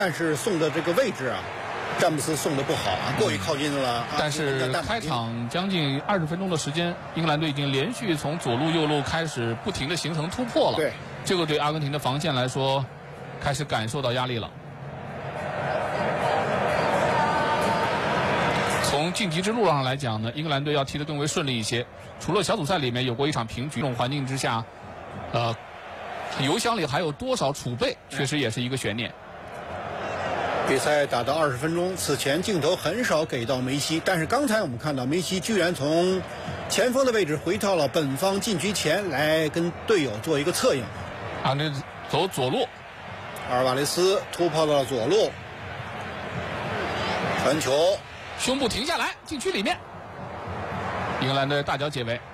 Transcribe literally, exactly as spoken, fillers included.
但是送的这个位置啊，詹姆斯送的不好啊，过于靠近了。 嗯、但是开场将近二十分钟的时间，英格兰队已经连续从左路、右路开始不停的形成突破了。 对， 这个对阿根廷的防线来说，开始感受到压力了。从晋级之路上来讲呢，英格兰队要踢得更为顺利一些。除了小组赛里面有过一场平局，这种环境之下，呃，油箱里还有多少储备，确实也是一个悬念。 比赛打到二十分钟，此前镜头很少给到梅西，但是刚才我们看到梅西居然从前锋的位置回到了本方禁区前来跟队友做一个策应。 啊，那走左路， 阿尔瓦雷斯突破到了左路，传球， 胸部停下来，禁区里面，英格兰队大脚解围。